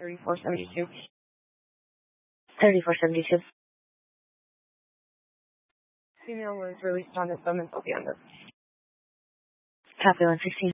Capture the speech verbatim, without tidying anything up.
thirty-four seventy-two. thirty-four seventy-two. Female was released on this summons. I'll be under. Copy one sixteen.